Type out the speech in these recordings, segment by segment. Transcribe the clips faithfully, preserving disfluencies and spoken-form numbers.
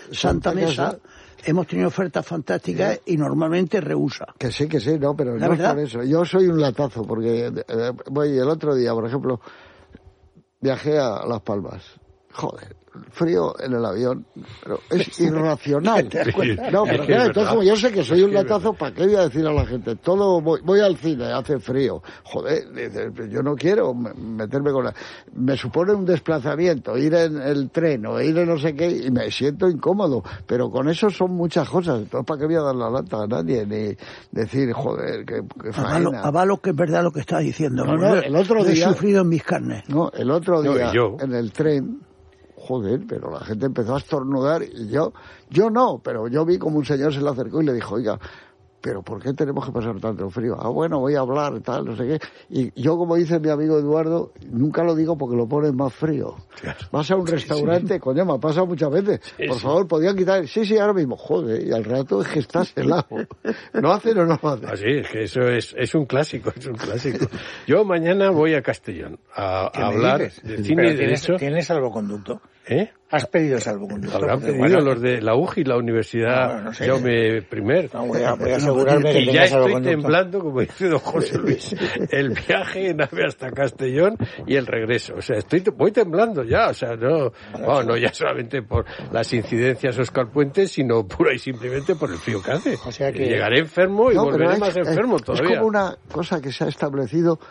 Santa Mesa, hemos tenido ofertas fantásticas sí. y normalmente rehúsa. Que sí, que sí, no, pero ¿La no verdad? Es por eso. Yo soy un latazo, porque eh, voy el otro día, por ejemplo, viajé a Las Palmas. Joder, frío en el avión, pero es irracional. No, pero claro, entonces como yo sé que soy un latazo, ¿para qué voy a decir a la gente? Todo voy, voy al cine, hace frío. Joder, yo no quiero meterme con la... Me supone un desplazamiento, ir en el tren o ir en no sé qué, y me siento incómodo, pero con eso son muchas cosas. Entonces, ¿para qué voy a dar la lata a nadie? Ni decir, joder, que, que avalo, avalo que es verdad lo que estás diciendo. No, no, el otro día... He sufrido en mis carnes. No, el otro día, no, en el tren... Joder, pero la gente empezó a estornudar y yo, yo no, pero yo vi como un señor se le acercó y le dijo, oiga, pero ¿por qué tenemos que pasar tanto frío? Ah, bueno, voy a hablar, tal, no sé qué. Y yo, como dice mi amigo Eduardo, nunca lo digo porque lo ponen más frío. Claro. Vas a un restaurante, sí, sí. coño, me ha pasado muchas veces. Sí, Por sí. favor, podían quitar. Sí, sí, ahora mismo. Joder, y al rato es que estás helado. ¿No hacen o no hacen? Así es, que eso es, es un clásico, es un clásico. Yo mañana voy a Castellón a, a hablar de cine y derecho. ¿Tienes salvoconducto? ¿Eh? ¿Has pedido salvoconducto? Habrán pedido bueno, los de la U J I, la Universidad no, no sé, Jaume I. No, voy a, voy a asegurarme y que ya estoy temblando, como dice don José Luis, el viaje en ave hasta Castellón y el regreso. O sea, estoy voy temblando ya, o sea, no, no, no ya solamente por las incidencias Oscar Puente, sino pura y simplemente por el frío que hace. O sea que... Llegaré enfermo y no, volveré es, más enfermo es, todavía. Es como una cosa que se ha establecido,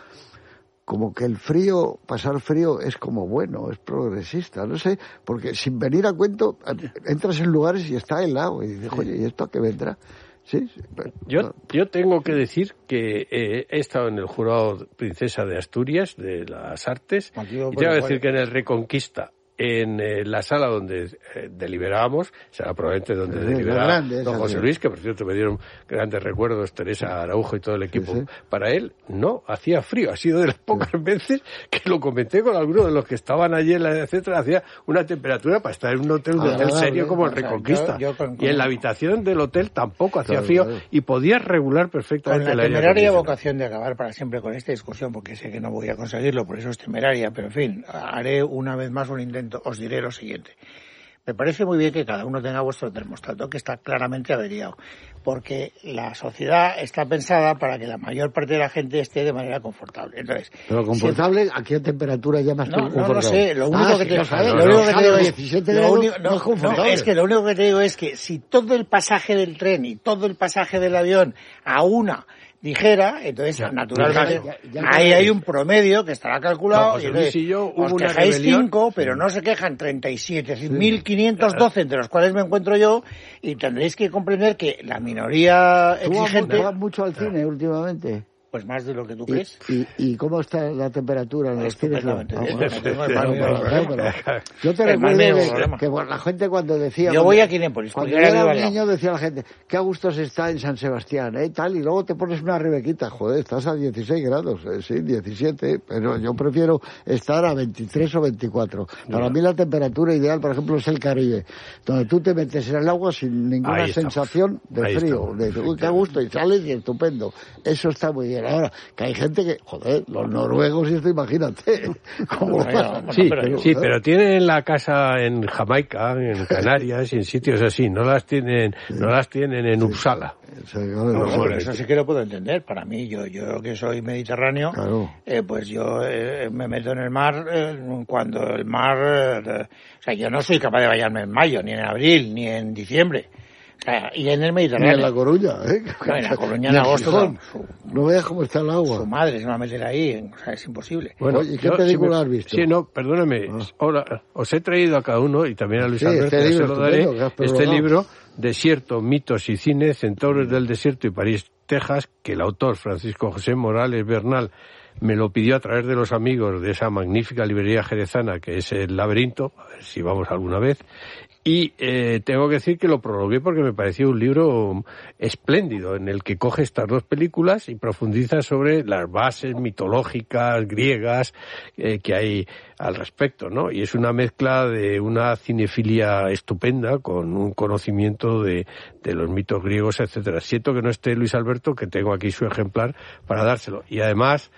como que el frío, pasar frío es como bueno, es progresista, no sé, porque sin venir a cuento, entras en lugares y está helado, y dices, oye, ¿y esto a qué vendrá? Sí, sí, yo, no. yo tengo que decir que eh, he estado en el jurado Princesa de Asturias, de las Artes, y tengo que decir que en el Reconquista, en eh, la sala donde eh, deliberábamos, será probablemente donde sí, deliberaba don José Luis, que por cierto me dieron grandes recuerdos, Teresa Araujo y todo el equipo. Sí, sí. Para él no hacía frío, ha sido de las pocas veces que lo comenté con algunos de los que estaban allí, en la, etcétera, hacía una temperatura para estar en un hotel, un ah, hotel serio como el Reconquista. Yo, yo con, con, y en la habitación del hotel tampoco hacía claro, frío claro. y podía regular perfectamente con la el temeraria vocación de acabar para siempre con esta discusión, porque sé que no voy a conseguirlo, por eso es temeraria, pero en fin, haré una vez más un intento. Os diré lo siguiente. Me parece muy bien que cada uno tenga vuestro termostato, que está claramente averiado, porque la sociedad está pensada para que la mayor parte de la gente esté de manera confortable. Entonces, pero confortable, si... ¿a qué temperatura llamas tú? No, no lo sé. Lo único ah, que si te no sabes, lo no, único no, que te digo es diecisiete grados, único, no, no es confortable. No, es que lo único que te digo es que si todo el pasaje del tren y todo el pasaje del avión a una dijera, entonces ya, naturalmente ya, ya, ya ahí hay un promedio que estará calculado no, y entonces y yo, os quejáis cinco, pero no se quejan treinta y siete, es decir, mil quinientos doce entre los cuales me encuentro yo, y tendréis que comprender que la minoría exigente... ¿Tú vas mucho al cine últimamente? Pues más de lo que tú crees. ¿Y, y cómo está la temperatura en los cines? Ah, bueno. Yo te recuerdo que, que bueno, la gente cuando decía... Yo voy a Kinépolis. Cuando yo era un niño decía la gente, qué a gusto se está en San Sebastián, ¿eh? Tal, y luego te pones una rebequita, joder, estás a dieciséis grados, eh, sí, diecisiete, pero yo prefiero estar a veintitrés o veinticuatro. Para no. mí la temperatura ideal, por ejemplo, es el Caribe, donde tú te metes en el agua sin ninguna sensación de Ahí frío, de uy, qué a gusto, y sales y estupendo. Eso está muy bien. Ahora, que hay gente que, joder, los noruegos y esto, imagínate. ¿Cómo bueno, sí, pero, sí, pero tienen la casa en Jamaica, en Canarias y en sitios así. No las tienen, sí. no las tienen en Uppsala. Sí. No, no, bueno, eso sí que lo puedo entender. Para mí, yo, yo que soy mediterráneo, claro. eh, pues yo eh, me meto en el mar eh, cuando el mar, eh, o sea, yo no soy capaz de bañarme en mayo, ni en abril, ni en diciembre. Y en el Mediterráneo. Y en La Coruña, ¿eh? No, en La Coruña en agosto. Su, no veas cómo está el agua. Su madre se va a meter ahí, o sea, es imposible. Bueno, ¿y qué yo, película si has visto? Sí, no, perdóname. Ah. Ahora, os he traído a cada uno, y también a Luis sí, Alberto, este se lo daré, este libro, Desierto, mitos y cine, Centauros del desierto y París, Texas, que el autor, Francisco José Morales Bernal, me lo pidió a través de los amigos de esa magnífica librería jerezana que es El Laberinto, a ver si vamos alguna vez. Y eh, tengo que decir que lo prologué porque me pareció un libro espléndido en el que coge estas dos películas y profundiza sobre las bases mitológicas griegas eh, que hay al respecto, ¿no? Y es una mezcla de una cinefilia estupenda con un conocimiento de, de los mitos griegos, etcétera. Siento que no esté Luis Alberto, que tengo aquí su ejemplar para dárselo. Y además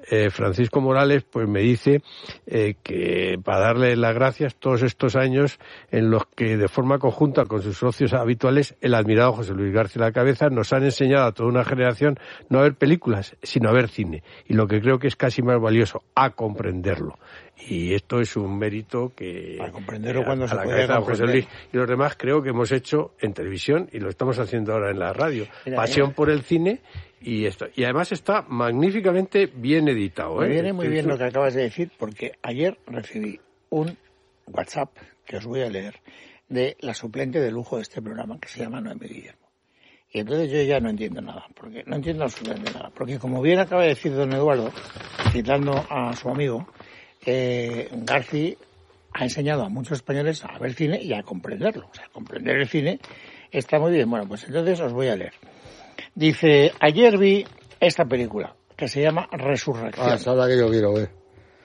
eh, Francisco Morales pues me dice eh, que para darle las gracias todos estos años en los que de forma conjunta con sus socios habituales, el admirado José Luis García La Cabeza, nos han enseñado a toda una generación no a ver películas, sino a ver cine. Y lo que creo que es casi más valioso, a comprenderlo. Y esto es un mérito que para comprenderlo eh, cuando a se la puede cabeza de José comprender. Luis y los demás creo que hemos hecho en televisión y lo estamos haciendo ahora en la radio. Mira, Pasión mira. por el cine y esto. Y además está magníficamente bien editado. Me ¿eh? viene muy Esto bien es- lo que acabas de decir, porque ayer recibí un WhatsApp, que os voy a leer, de la suplente de lujo de este programa, que se llama Noemí Guillermo. Y entonces yo ya no entiendo nada, porque no entiendo absolutamente nada. Porque como bien acaba de decir don Eduardo, citando a su amigo, eh, Garci ha enseñado a muchos españoles a ver cine y a comprenderlo. O sea, comprender el cine está muy bien. Bueno, pues entonces os voy a leer. Dice, ayer vi esta película, que se llama Resurrección. Ah, esa es la que yo quiero ver.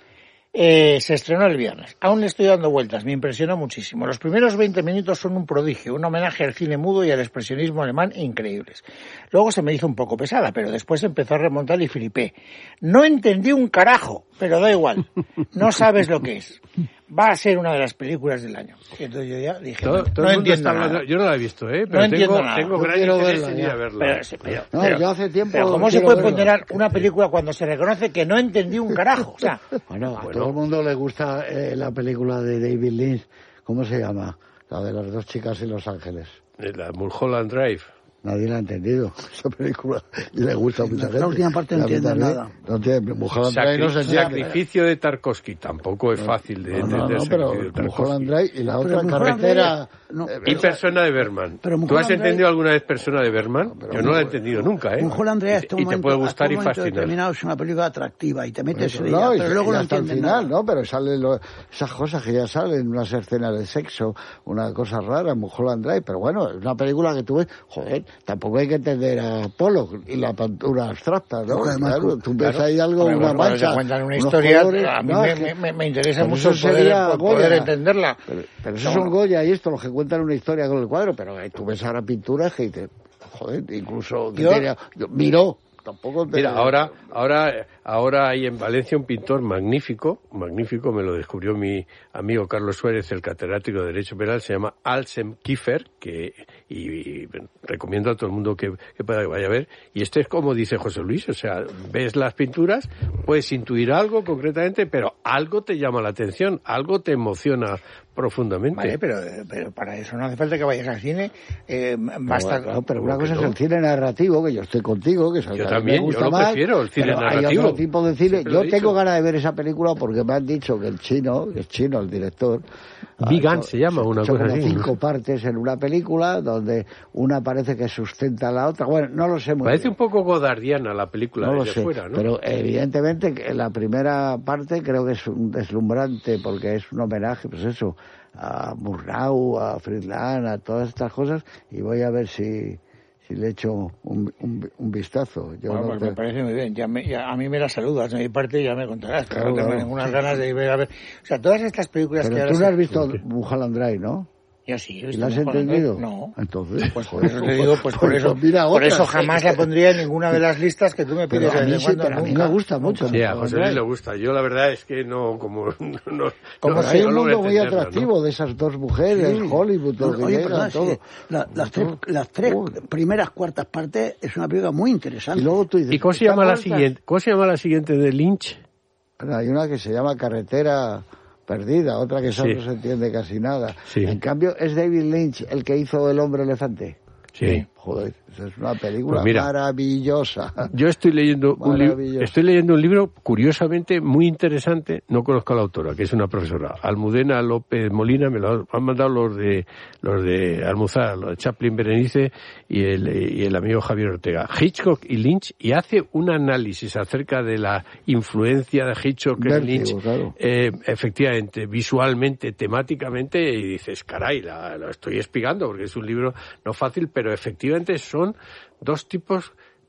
Eh, se estrenó el viernes. Aún le estoy dando vueltas, me impresionó muchísimo. Los primeros veinte minutos son un prodigio, un homenaje al cine mudo y al expresionismo alemán increíbles. Luego se me hizo un popoco pesada, pero después empezó a remontar y flipé. No entendí un carajo, pero da igual. No sabes lo que es. Va a ser una de las películas del año. Y entonces yo ya dije, Todo, no, todo no el mundo entiendo está hablando- nada. Yo no la he visto, ¿eh? No Pero entiendo tengo, nada. tengo Yo gran quiero interés verla en ir ya. a verla. Pero, sí, pero- No, pero- yo hace tiempo pero ¿cómo se quiero puede verlo. ponderar una película cuando se reconoce que no entendí un carajo? O sea, Bueno, a todo el mundo le gusta eh, la película de David Lynch. ¿Cómo se llama? La de las dos chicas en Los Ángeles. La Mulholland Drive. Nadie la ha entendido, esa película. Y le gusta a mucha La gente. última parte no Y a mí entiende también. nada. No entiende. Mulholland Sacri- Drive no se entiende. Sacrificio de Tarkovsky. Tampoco es fácil de No, entender. no, no, Sacrificio pero de Tarkovsky. Mulholland Drive y la Pero otra Mulholland carretera... Drive, no. eh, Y Persona de Berman. Pero ¿Tú has Mulholland entendido Drive- alguna vez Persona de Berman? pero Yo no la he muy- entendido nunca, ¿eh? Mulholland Drive Y- hasta un y te momento, puede hasta gustar un y momento fascinar. determinado es una película atractiva y te metes en no, ella, y, pero luego y no hasta el entiendes final, nada. ¿no? Pero salen lo- esas cosas que ya salen, unas escenas de sexo, una cosa rara, Mulholland Drive, pero bueno, es una película que tú ves, joder, tampoco hay que entender a Pollock y la pintura abstracta, ¿no? Porque además, Claro, tú ves claro. ahí algo, Hombre, una pues cuando mancha, te cuentan una unos historia, colores, a mí no, me, es que- me- me interesa pero mucho eso poder, sería po- poder Goya. entenderla. Pero, pero eso No, son Goya y esto, los que cuentan una historia con el cuadro, pero eh, tú ves ahora pinturas que dices, joder, incluso que Yo- tiene- yo- miró, tampoco te- Mira, ahora, ahora, ahora hay en Valencia un pintor magnífico, magnífico, me lo descubrió mi amigo Carlos Suárez, el catedrático de Derecho Penal, se llama Alsem Kiefer, que, y, y recomiendo a todo el mundo que, que pueda que vaya a ver, y este es como dice José Luis, o sea, ves las pinturas, puedes intuir algo concretamente, pero algo te llama la atención, algo te emociona profundamente. Vale, pero, pero para eso no hace falta que vayas al cine, eh, basta... Pero, pero una ¿Cómo que cosa no? es el cine narrativo, que yo estoy contigo, que es el Yo que a mí también, me gusta yo lo más, prefiero, el cine pero hay narrativo. otro tipo de cine. Siempre lo Yo he tengo dicho. ganas de ver esa película porque me han dicho que el chino, que es chino el director, Big ha Gun hecho- se llama, una hecho cosa como así. cinco partes en una película donde una parece que sustenta a la otra. Bueno, no lo sé muy Parece bien. un poco godardiana la película No lo desde sé, fuera, ¿no? pero evidentemente que la primera parte creo que es un deslumbrante porque es un homenaje, pues eso, a Murnau, a Friedland, a todas estas cosas, y voy a ver si, si le echo un, un, un vistazo. Yo Bueno, no pues te- me parece muy bien. Ya me- ya- a mí me la saludas, de mi parte ya me contarás, pero Claro, no tengo claro. ninguna ganas de ir a ver. O sea, todas estas películas que Pero ahora tú no se- has visto Mulholland Drive, ¿no? Yo sí, he ¿Y visto la has Mulholland Drive. entendido? No. Entonces, Pues por eso te digo, pues por eso, mira por otras. eso jamás la pondría en ninguna de las listas que tú me pides Pero a de mí vez en sí, cuando, pero a mí nunca. me gusta mucho. Sí, a Mulholland José Luis Drive. le gusta. Yo la verdad es que no, como... No, no, Como no Pero sé, hay no un logro mundo muy entenderla, atractivo ¿no? de esas dos mujeres, Sí. Hollywood, todo lo que Oye, llega, perdón, todo. sí, la- las, tres, las tres Joder. primeras cuartas partes es una película muy interesante. Y luego tú dices, ¿Y cómo se ¿está llama la muerta? siguiente? ¿Cómo se llama la siguiente de Lynch? Bueno, hay una que se llama Carretera Perdida, otra que solo Sí. no se entiende casi nada. Sí. En cambio, es David Lynch el que hizo El Hombre Elefante. Sí. Joder, esa es una película Pues mira, maravillosa. Yo estoy leyendo un libro, Maravilloso. estoy leyendo un libro curiosamente muy interesante, no conozco a la autora, que es una profesora, Almudena López Molina, me lo han mandado los de los de Almuzar, los de Chaplin Berenice y el, y el amigo Javier Ortega, Hitchcock y Lynch, y hace un análisis acerca de la influencia de Hitchcock en Vértigo, Lynch, claro. eh, efectivamente, visualmente, temáticamente, y dices, caray, la, lo estoy espigando porque es un libro no fácil, pero efectivamente son dos tipos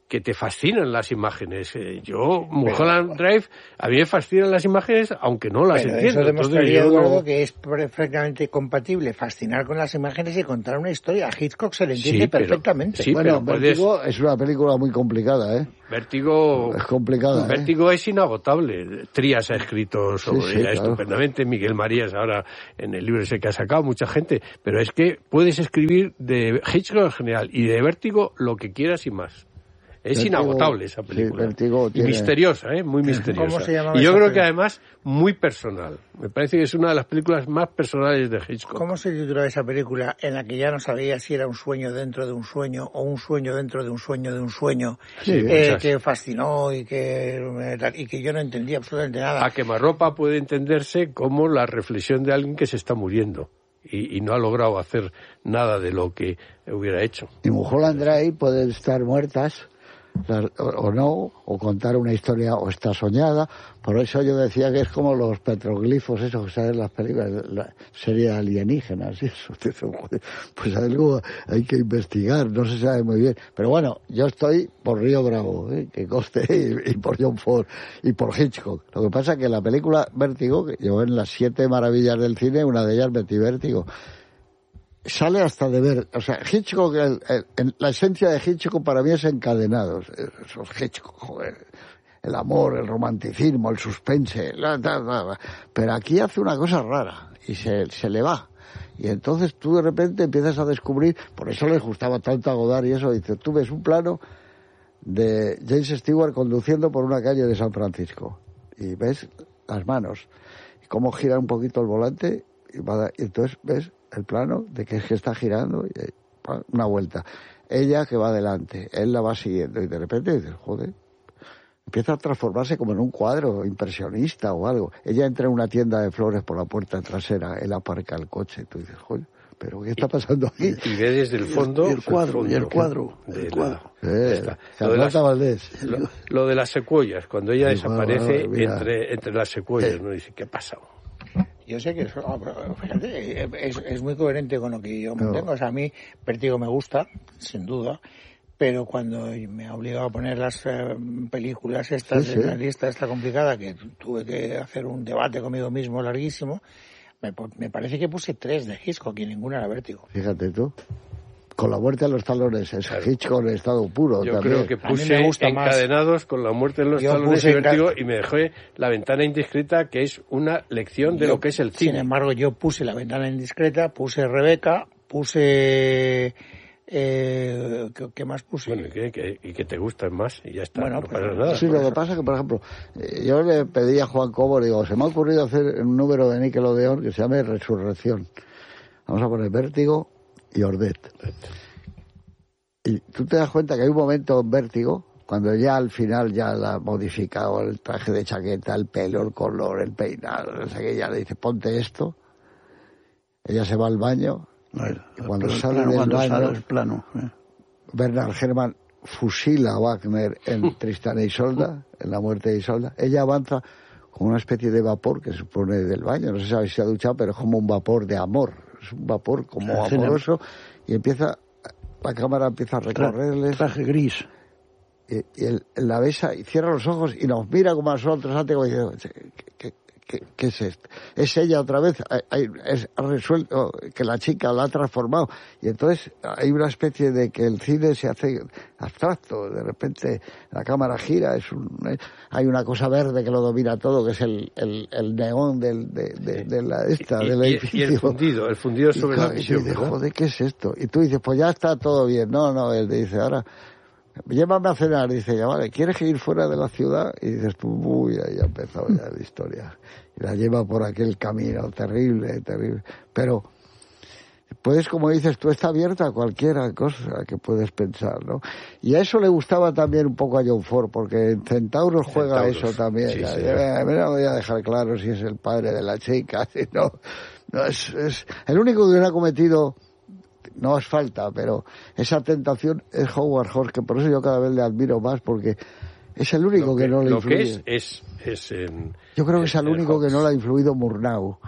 que te fascinan las imágenes. Eh, yo, Mulholland Drive, a mí me fascinan las imágenes, aunque no las pero entiendo. Eso demostraría, Entonces, Eduardo, no... que es perfectamente compatible fascinar con las imágenes y contar una historia. A Hitchcock se le entiende sí, pero, perfectamente. Sí, bueno, pero Vértigo puedes... es una película muy complicada, ¿eh? Vértigo... Es complicada, ¿eh? Vértigo es inagotable. Trías ha escrito sobre sí, sí, ella claro. estupendamente. Miguel Marías ahora en el libro ese que ha sacado, mucha gente. Pero es que puedes escribir de Hitchcock en general y de Vértigo lo que quieras y más. Es Vértigo, inagotable esa película. Sí, Vértigo y tiene... misteriosa, ¿eh? Muy misteriosa. ¿Cómo se llamaba y yo esa creo película? que además muy personal. Me parece que es una de las películas más personales de Hitchcock. ¿Cómo se titulaba esa película en la que ya no sabía si era un sueño dentro de un sueño o un sueño dentro de un sueño de un sueño? Sí, eh, esas. que fascinó y que, y que yo no entendía absolutamente nada. A quemarropa puede entenderse como la reflexión de alguien que se está muriendo. Y, y no ha logrado hacer nada de lo que hubiera hecho. Y Mulholland Drive pueden estar muertas o, o no, o contar una historia o está soñada. Por eso yo decía que es como los petroglifos, esos que salen en las películas, la serie alienígenas y eso. Pues algo hay que investigar, no se sabe muy bien. Pero bueno, yo estoy por Río Bravo, ¿eh? Que coste, y, y por John Ford y por Hitchcock. Lo que pasa es que la película Vértigo, que yo en las siete maravillas del cine, una de ellas metí Vértigo, sale hasta de ver, o sea, Hitchcock, el, el, el, la esencia de Hitchcock para mí es Encadenados, esos Hitchcock, joder, el amor, el romanticismo, el suspense, la, la, la, la. Pero aquí hace una cosa rara y se, se le va. Y entonces tú de repente empiezas a descubrir, por eso les gustaba tanto a Godard y eso, dices, tú ves un plano de James Stewart conduciendo por una calle de San Francisco y ves las manos y cómo gira un poquito el volante y, va, y entonces ves el plano de que es que está girando y una vuelta. Ella que va adelante, él la va siguiendo y de repente dices, joder, empieza a transformarse como en un cuadro impresionista o algo. Ella entra en una tienda de flores por la puerta trasera, él aparca el coche, tú dices, joder, pero ¿qué está pasando aquí? Y, y ve desde el fondo... Y el cuadro, el y el cuadro, de el cuadro. La, Eh, lo, de las, Valdés. Lo, lo de las secuoyas, cuando ella Sí, desaparece bueno, bueno, entre, entre las secuoyas, eh. ¿no? Dice, ¿qué pasa? Yo sé que eso, fíjate, es, es muy coherente con lo que yo no. tengo. O sea, a mí Vértigo me gusta, sin duda, pero cuando me ha obligado a poner las eh, películas estas sí, en sí. la lista esta complicada, que tuve que hacer un debate conmigo mismo larguísimo, me, me parece que puse tres de Hitchcock y ninguna era Vértigo. Fíjate tú. Con la muerte a los talones, es Claro. Hitchcock en estado puro. Yo también. creo que A mí puse me gusta más. Encadenados con la muerte en los Yo talones puse y Vértigo enca- y me dejé La ventana indiscreta, que es una lección de Yo, lo que es el Sin cine. embargo, yo puse La ventana indiscreta, puse Rebeca, puse... Eh, ¿qué, ¿Qué más puse? Bueno, y que, que, y que te gustan más y ya está, Bueno, no pues, pasa nada. Sí, lo que pasa es que, por ejemplo, eh, yo le pedí a Juan Cobo, digo, se me ha ocurrido hacer un número de Nickelodeon que se llame Resurrección. Vamos a poner Vértigo y Ordet. Y tú te das cuenta que hay un momento en Vértigo, cuando ya al final ya la ha modificado el traje de chaqueta, el pelo, el color, el peinado, no sé qué, ya le dice, ponte esto. Ella se va al baño. El, Y cuando el sale plano, del cuando baño- sale el plano. ¿eh? Bernard Herrmann fusila a Wagner en Tristán e Isolda, en La muerte de Isolda. Ella avanza con una especie de vapor que se supone del baño, no se sabe si se ha duchado, pero es como un vapor de amor, es un vapor como Sí, sí, amoroso, y empieza, la cámara empieza a recorrerles, Traje gris. y, y él, él la besa y cierra los ojos y nos mira como a nosotros antes, como diciendo, ¿qué, qué, qué, qué es esto? Es ella otra vez, hay, hay, es, ha resuelto que la chica la ha transformado, y entonces hay una especie de que el cine se hace abstracto, de repente la cámara gira, es un, hay una cosa verde que lo domina todo, que es el, el, el neón del, de, de, de la esta, Y, del y- edificio. y el fundido, el fundido sobre Y, la claro, y visión, dices, ¿verdad? joder, ¿qué es esto? Y tú dices, pues ya está todo bien. No, no, él te dice, ahora, llévame a cenar. Dice, ya vale, ¿quieres ir fuera de la ciudad? Y dices tú, uy, ahí ha empezado ya la historia. Y la lleva por aquel camino terrible, terrible. Pero, puedes, como dices tú, está abierta a cualquier cosa que puedes pensar, ¿no? Y a eso le gustaba también un poco a John Ford, porque en Centauros juega Centauros, eso también. sí, Ya, sí. ya, me lo voy a dejar claro si es el padre de la chica, si no. No, es, es, el único que no ha cometido, no es falta, pero esa tentación es Howard Hawks, que por eso yo cada vez le admiro más, porque es el único Lo que, no le lo influye. que es, es, es en, Yo creo que es en- el en único que Hawks. no le ha influido Murnau.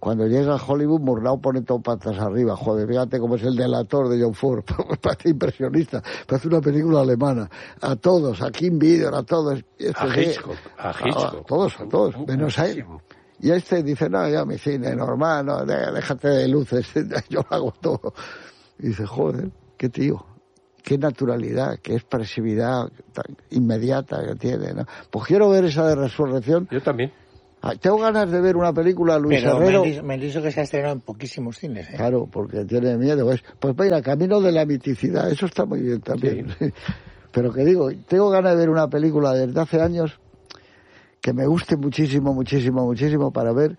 cuando llega a Hollywood, Murnau pone todo patas arriba. Joder, fíjate cómo es el delator de John Ford. Me parece impresionista. Parece una película alemana. A todos, a Kim Vidor, a todos. Este, a Hitchcock. A Hitchcock. A todos, a todos, menos a él. Y este dice, no, ya mi cine normal, no, déjate de luces, yo lo hago todo. Y dice, joder, qué tío. Qué naturalidad, qué expresividad tan inmediata que tiene, ¿no? Pues quiero ver esa de Resurrección. Yo también. Ah, tengo ganas de ver una película, Luis Pero Herrero. Me han, dicho, me han dicho que se ha estrenado en poquísimos cines, ¿eh? Claro, porque tiene miedo. Pues, pues mira, Camino de la miticidad, eso está muy bien también. Sí. Pero que digo, tengo ganas de ver una película desde hace años que me guste muchísimo, muchísimo, muchísimo para ver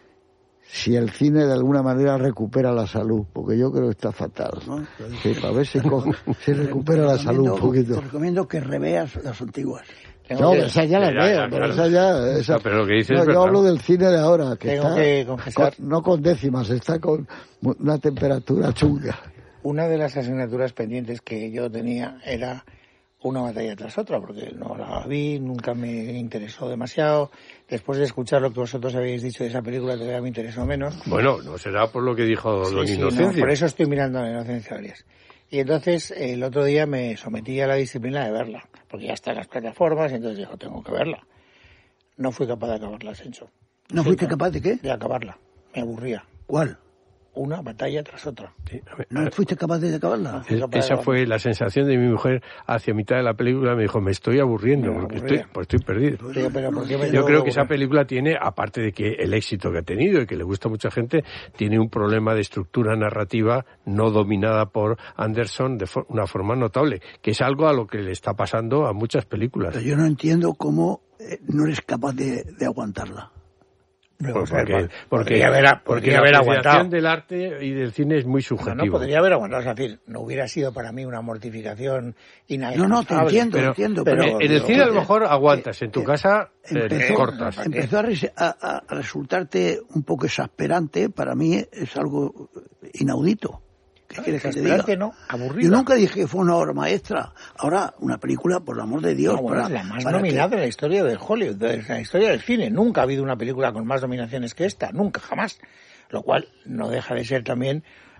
si el cine de alguna manera recupera la salud, porque yo creo que está fatal, ¿no? Sí, para ver si, co- si recupera la salud un poquito. Te recomiendo que reveas las antiguas. No, esas ya las ya, veo, ya, pero claro. esas ya... Esa, no, pero lo que dices no, es yo verdad. hablo del cine de ahora, que Tengo está que confesar... con, no con décimas, está con una temperatura chunga. Una de las asignaturas pendientes que yo tenía era una batalla tras otra, porque no la vi, nunca me interesó demasiado. Después de escuchar lo que vosotros habéis dicho de esa película, todavía me interesó menos. Bueno, no será por lo que dijo Sí, Don sí, Inocencio. no, por eso estoy mirando a Inocencio Arias. Y entonces, el otro día me sometí a la disciplina de verla, porque ya está en las plataformas, y entonces dijo, tengo que verla. No fui capaz de acabarla, Sencho. ¿No Sí, fuiste capaz de qué? De acabarla. Me aburría. ¿Cuál? Una batalla tras otra. Sí, a ver, ¿No fuiste capaz de acabarla? No fui capaz de esa acabarla. fue la sensación de mi mujer hacia mitad de la película. Me dijo, me estoy aburriendo, Me porque aburría. estoy, pues estoy perdido. Digo, pero ¿por qué me Yo tengo creo que que esa aburrir? película tiene, aparte de que el éxito que ha tenido y que le gusta a mucha gente, tiene un problema de estructura narrativa no dominada por Anderson de for- una forma notable, que es algo a lo que le está pasando a muchas películas. Pero yo no entiendo cómo eh, no eres capaz de, de aguantarla. Luego, Por- o sea, porque, po- porque, podría haber, porque podría la haber apreciación aguantado. del arte y del cine es muy No, subjetivo. no, podría haber aguantado. Es decir, no hubiera sido para mí una mortificación No, inalcanzable. no, te entiendo, Pero, entiendo. pero Pero, en el pero- cine a lo mejor aguantas, en tu eh, casa eh, empezó, cortas. empezó a, res- a- a resultarte un poco exasperante. Para mí es algo inaudito. ¿Qué quieres que te diga? Exasperante, no, aburrida. Yo nunca dije que fue una obra maestra. Ahora, una película, por el amor de Dios. No, bueno, para- es la más para nominada que- en la historia de Hollywood, de la historia del cine. Nunca ha habido una película con más nominaciones que esta, nunca, jamás. Lo cual no deja de ser también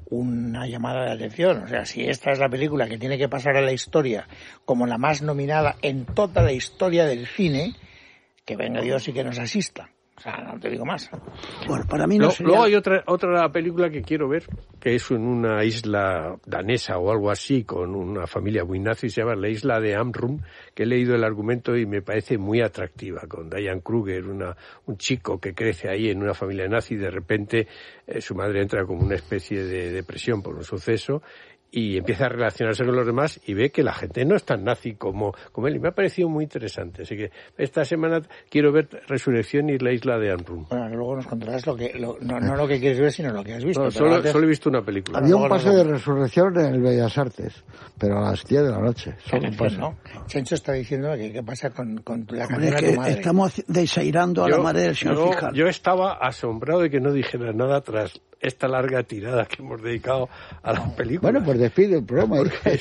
una llamada de atención. O sea, si esta es la película que tiene que pasar a la historia como la más nominada en toda la historia del cine, que venga Dios y que nos asista. O sea, no te digo más. Bueno, para mí no Luego, sería... luego hay otra otra película que quiero ver, que es en una isla danesa o algo así, con una familia muy nazi, se llama la isla de Amrum, que he leído el argumento y me parece muy atractiva, con Diane Kruger, una, un chico que crece ahí en una familia nazi y de repente eh, su madre entra como una especie de depresión por un suceso y empieza a relacionarse con los demás y ve que la gente no es tan nazi como, como él. Y me ha parecido muy interesante. Así que esta semana quiero ver Resurrección y la isla de Amrum. Bueno, luego nos contarás lo que, lo, no, no lo que quieres ver, sino lo que has visto. No, pero solo, antes- solo he visto una película. Había un Ahora pase no. de resurrección en el Bellas Artes, pero a las diez de la noche. Solo un pase. ¿no? Chencho está diciendo que qué pasa con, con la Hombre, canción de que tu madre. estamos desairando a la madre del señor yo, Fijar. yo estaba asombrado de que no dijera nada tras esta larga tirada que hemos dedicado a la película. Bueno, pues despide el programa.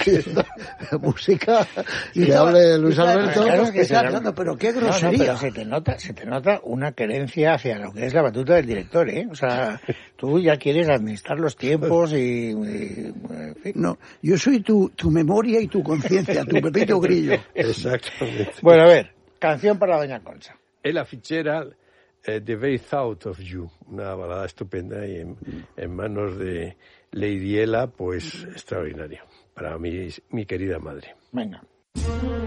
Música, Y que estaba- hable Luis estaba- Alberto. Claro, es que Está se- hablando, pero qué No, no, grosería. pero se te nota, se te nota una querencia hacia lo que es la batuta del director, ¿eh? O sea, tú ya quieres administrar los tiempos y, y- en fin. No, yo soy tu, tu memoria y tu conciencia, tu Pepito Grillo. Exactamente. Bueno, a ver, canción para Doña Concha. Ella Fitzgerald, eh, The Very Thought of You, una balada estupenda y en, en manos de Lady Ella, pues extraordinaria. Para mi, mi querida madre. Venga.